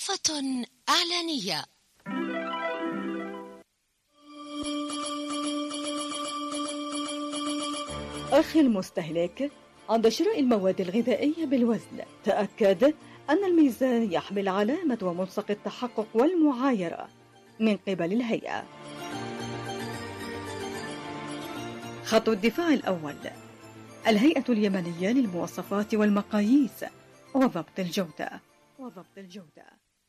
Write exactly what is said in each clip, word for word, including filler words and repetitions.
وقفة إعلانية. أخي المستهلك، عند شراء المواد الغذائية بالوزن تأكد أن الميزان يحمل علامة وملصق التحقق والمعايرة من قبل الهيئة. خط الدفاع الأول: الهيئة اليمنية للمواصفات والمقاييس وضبط الجودة وضبط الجودة.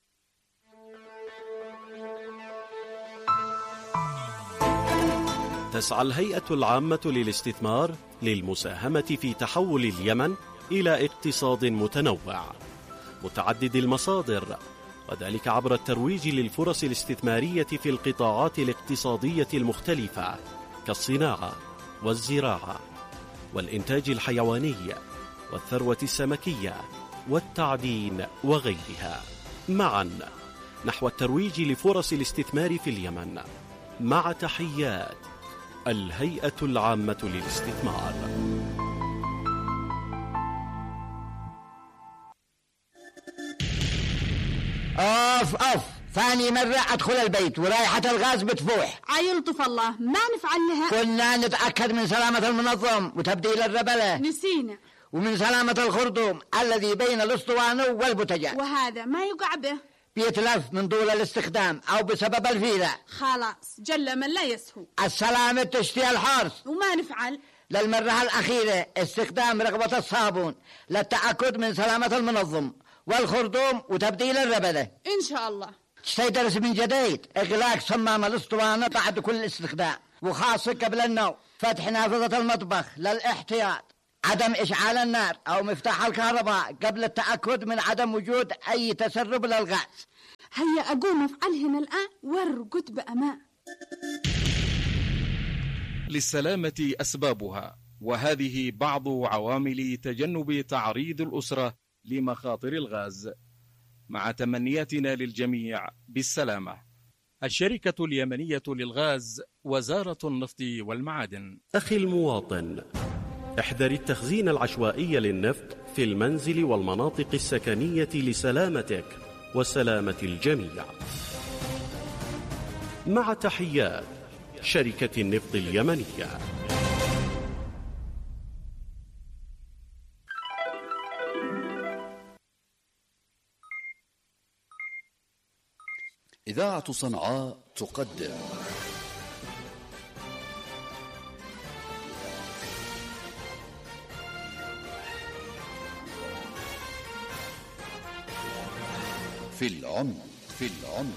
تسعى الهيئة العامة للاستثمار للمساهمة في تحول اليمن إلى اقتصاد متنوع متعدد المصادر، وذلك عبر الترويج للفرص الاستثمارية في القطاعات الاقتصادية المختلفة كالصناعة والزراعة والإنتاج الحيواني والثروة السمكية والتعدين وغيرها، معا نحو الترويج لفرص الاستثمار في اليمن، مع تحيات الهيئة العامة للاستثمار. أوف أوف، ثاني مرة أدخل البيت ورائحة الغاز بتفوح. عيلطف الله، ما نفعل لها. كنا نتأكد من سلامة المنظم وتبديل الربلة، نسينا، ومن سلامة الخرطوم الذي بين الأسطوانة والبوتجان، وهذا ما يقع به، بيتلف من طول الاستخدام أو بسبب الفيلة. خلاص جل من لا يسهو. السلامة تشتي الحرص، وما نفعل. للمرة الأخيرة استخدام رغبة الصابون للتأكد من سلامة المنظم والخرطوم وتبديل الربلة. إن شاء الله. تستيدرس من جديد إغلاق صمام الأسطوانة بعد كل استخدام، وخاصة قبل النوم، فتح نافذة المطبخ للاحتياط، عدم إشعال النار أو مفتاح الكهرباء قبل التأكد من عدم وجود أي تسرب للغاز. هيا أقوم أفعلهن الآن وارقد بأمان. للسلامة أسبابها، وهذه بعض عوامل تجنب تعريض الأسرة لمخاطر الغاز، مع تمنياتنا للجميع بالسلامة. الشركة اليمنية للغاز، وزارة النفط والمعادن. أخي المواطن، احذر التخزين العشوائي للنفط في المنزل والمناطق السكنية لسلامتك وسلامة الجميع. مع تحيات شركة النفط اليمنية. إذاعة صنعاء تقدم في العمق في العمق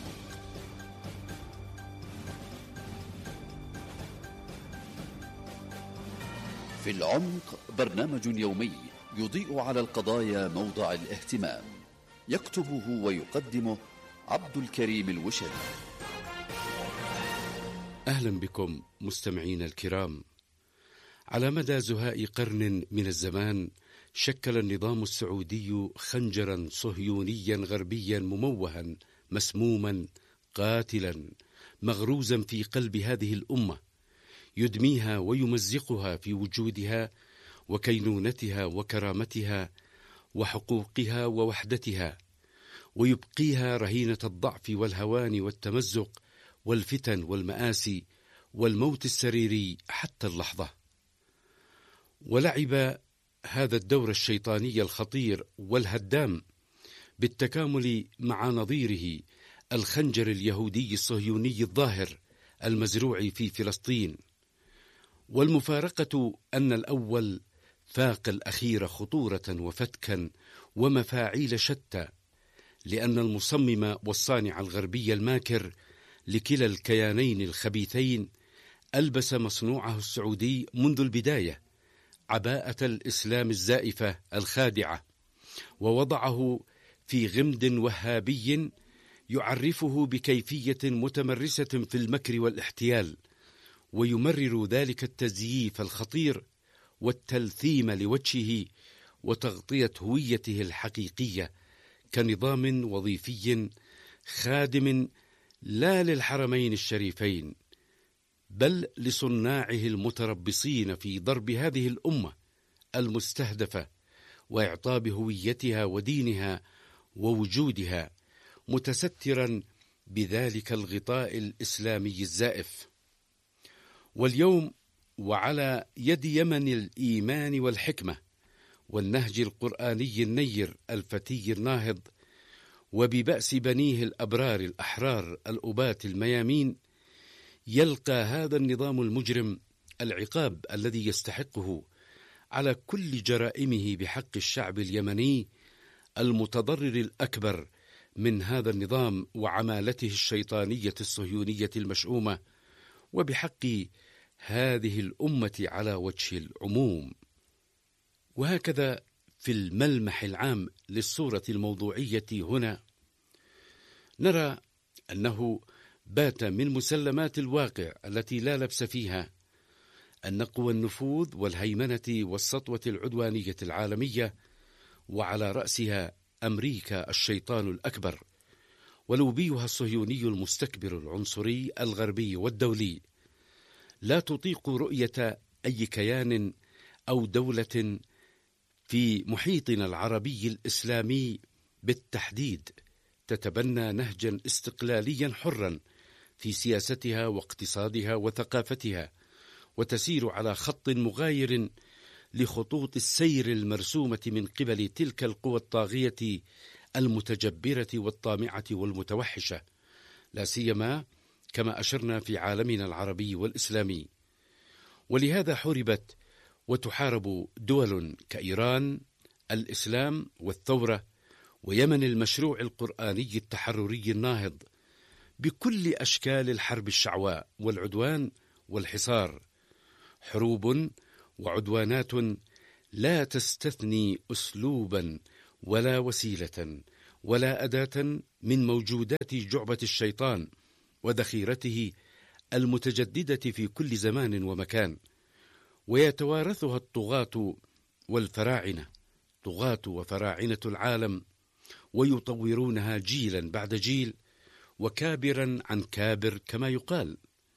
في العمق، برنامج يومي يضيء على القضايا موضع الاهتمام، يكتبه ويقدمه عبد الكريم الوشري. أهلا بكم مستمعين الكرام. على مدى زهاء قرن من الزمان شكل النظام السعودي خنجرا صهيونيا غربيا مموها مسموما قاتلا مغروزا في قلب هذه الأمة، يدميها ويمزقها في وجودها وكينونتها وكرامتها وحقوقها ووحدتها، ويبقيها رهينة الضعف والهوان والتمزق والفتن والمآسي والموت السريري حتى اللحظة. ولعب هذا الدور الشيطاني الخطير والهدام بالتكامل مع نظيره الخنجر اليهودي الصهيوني الظاهر المزروع في فلسطين. والمفارقة أن الأول فاق الأخير خطورة وفتكا ومفاعيل شتى، لأن المصمم والصانع الغربي الماكر لكلا الكيانين الخبيثين ألبس مصنوعه السعودي منذ البداية عباءة الإسلام الزائفة الخادعة، ووضعه في غمد وهابي يعرفه بكيفية متمرسة في المكر والاحتيال، ويمرر ذلك التزييف الخطير والتلثيم لوجهه وتغطية هويته الحقيقية كنظام وظيفي خادم لا للحرمين الشريفين بل لصناعه المتربصين في ضرب هذه الأمة المستهدفة وإعطاب هويتها ودينها ووجودها، متسترا بذلك الغطاء الإسلامي الزائف. واليوم وعلى يد يمن الإيمان والحكمة والنهج القرآني النير الفتي الناهض، وببأس بنيه الأبرار الأحرار الأبات الميامين، يلقى هذا النظام المجرم العقاب الذي يستحقه على كل جرائمه بحق الشعب اليمني المتضرر الأكبر من هذا النظام وعمالته الشيطانية الصهيونية المشؤومة، وبحق هذه الأمة على وجه العموم. وهكذا في الملمح العام للصورة الموضوعية هنا نرى أنه بات من مسلمات الواقع التي لا لبس فيها أن قوى النفوذ والهيمنة والسطوة العدوانية العالمية، وعلى رأسها أمريكا الشيطان الأكبر ولوبيها الصهيوني المستكبر العنصري الغربي والدولي، لا تطيق رؤية أي كيان أو دولة في محيطنا العربي الإسلامي بالتحديد تتبنى نهجا استقلاليا حرا في سياستها واقتصادها وثقافتها، وتسير على خط مغاير لخطوط السير المرسومة من قبل تلك القوى الطاغية المتجبرة والطامعة والمتوحشة، لا سيما كما أشرنا في عالمنا العربي والإسلامي. ولهذا حوربت وتحارب دول كإيران، الإسلام والثورة، ويمن المشروع القرآني التحرري الناهض، بكل أشكال الحرب الشعواء والعدوان والحصار، حروب وعدوانات لا تستثني أسلوبا ولا وسيلة ولا أداة من موجودات جعبة الشيطان وذخيرته المتجددة في كل زمان ومكان، ويتوارثها الطغاة والفراعنة، طغاة وفراعنة العالم، ويطورونها جيلا بعد جيل وكابرا عن كابر كما يقال.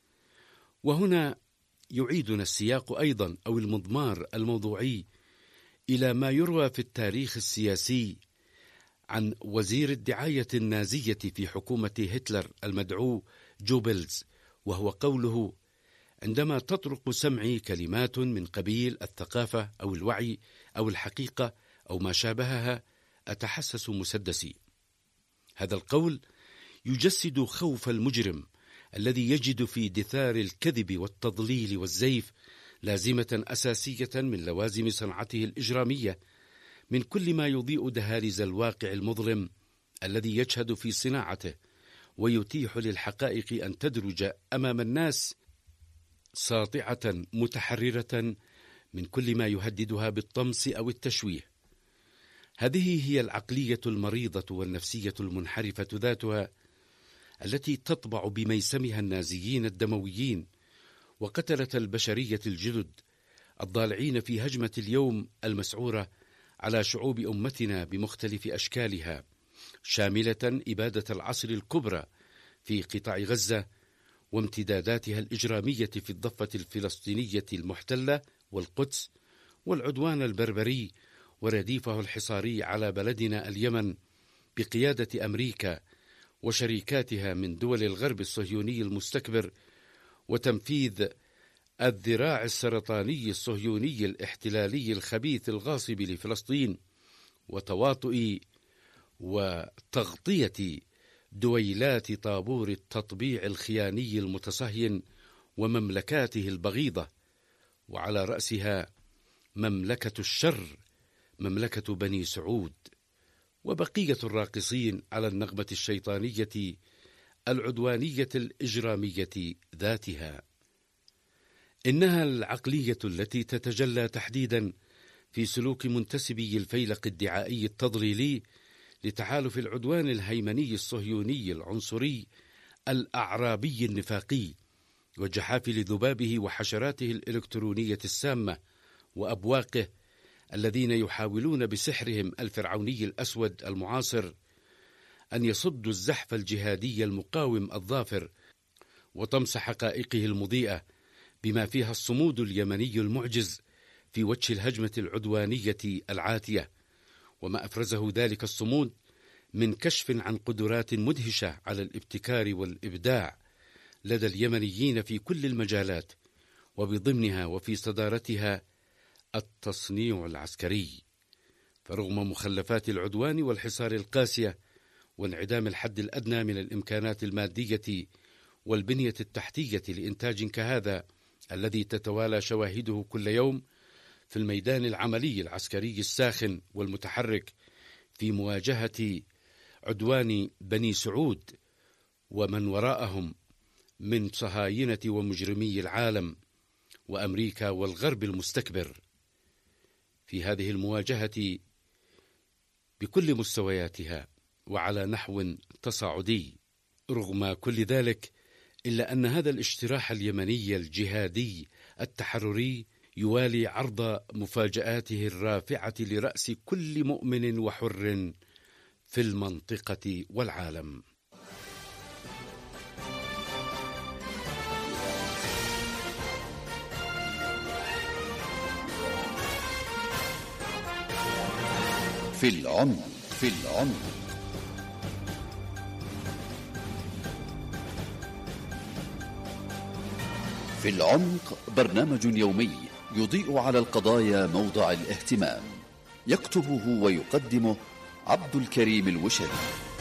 وهنا يعيدنا السياق أيضا أو المضمار الموضوعي إلى ما يروى في التاريخ السياسي عن وزير الدعاية النازية في حكومة هتلر المدعو جوبلز، وهو قوله: عندما تطرق سمعي كلمات من قبيل الثقافة أو الوعي أو الحقيقة أو ما شابهها أتحسس مسدسي. هذا القول يجسد خوف المجرم الذي يجد في دثار الكذب والتضليل والزيف لازمة أساسية من لوازم صنعته الإجرامية من كل ما يضيء دهاليز الواقع المظلم الذي يجهد في صناعته، ويتيح للحقائق أن تدرج أمام الناس ساطعة متحررة من كل ما يهددها بالطمس أو التشويه. هذه هي العقلية المريضة والنفسية المنحرفة ذاتها التي تطبع بميسمها النازيين الدمويين وقتلة البشرية الجدد الضالعين في هجمة اليوم المسعورة على شعوب أمتنا بمختلف أشكالها، شاملة إبادة العصر الكبرى في قطاع غزة وامتداداتها الإجرامية في الضفة الفلسطينية المحتلة والقدس، والعدوان البربري ورديفه الحصاري على بلدنا اليمن بقيادة أمريكا وشريكاتها من دول الغرب الصهيوني المستكبر، وتنفيذ الذراع السرطاني الصهيوني الاحتلالي الخبيث الغاصب لفلسطين، وتواطؤ وتغطية دويلات طابور التطبيع الخياني المتصهين ومملكاته البغيضة، وعلى رأسها مملكة الشر، مملكة بني سعود، وبقية الراقصين على النغمة الشيطانية العدوانية الإجرامية ذاتها. إنها العقلية التي تتجلى تحديدا في سلوك منتسبي الفيلق الدعائي التضليلي لتحالف العدوان الهيمني الصهيوني العنصري الأعرابي النفاقي، وجحافل ذبابه وحشراته الإلكترونية السامة وأبواقه الذين يحاولون بسحرهم الفرعوني الأسود المعاصر أن يصدوا الزحف الجهادي المقاوم الظافر وطمس حقائقه المضيئة بما فيها الصمود اليمني المعجز في وجه الهجمة العدوانية العاتية، وما أفرزه ذلك الصمود من كشف عن قدرات مدهشة على الابتكار والإبداع لدى اليمنيين في كل المجالات، وبضمنها وفي صدارتها التصنيع العسكري. فرغم مخلفات العدوان والحصار القاسية وانعدام الحد الأدنى من الإمكانات المادية والبنية التحتية لإنتاج كهذا الذي تتوالى شواهده كل يوم في الميدان العملي العسكري الساخن والمتحرك في مواجهة عدوان بني سعود ومن وراءهم من صهاينة ومجرمي العالم وأمريكا والغرب المستكبر، في هذه المواجهة بكل مستوياتها وعلى نحو تصاعدي. رغم كل ذلك إلا أن هذا الاشتراح اليمني الجهادي التحرري يوالي عرض مفاجآته الرافعة لرأس كل مؤمن وحر في المنطقة والعالم. في العمق في العمق في العمق برنامج يومي يضيء على القضايا موضع الاهتمام، يكتبه ويقدمه عبد الكريم الوشري.